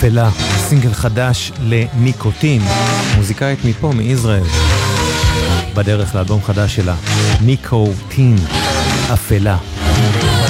אפלה, סינגל חדש לניקוטין, מוזיקאית מפה, מישראל, בדרך לאלבום חדש שלה, ניקוטין, אפלה.